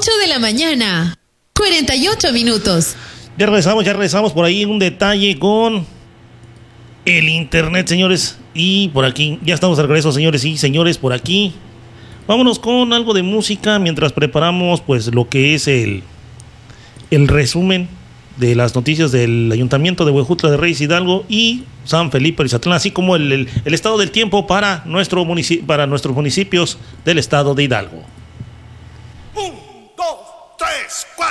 8 de la mañana, 48 minutos. Ya regresamos por ahí un detalle con el internet, señores. Y por aquí, ya estamos de regreso, señores y señores, por aquí. Vámonos con algo de música mientras preparamos pues lo que es el resumen de las noticias del Ayuntamiento de Huejutla de Reyes Hidalgo y San Felipe Rizatlán, así como el estado del tiempo para nuestros municipios del estado de Hidalgo. 1, 2, 3, 4.